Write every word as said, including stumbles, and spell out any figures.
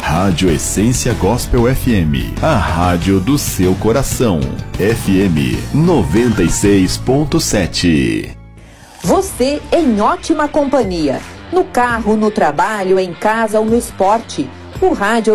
Rádio Essência Gospel F M, a rádio do seu coração. F M noventa e seis ponto sete. Você em ótima companhia. No carro, no trabalho, em casa ou no esporte. O rádio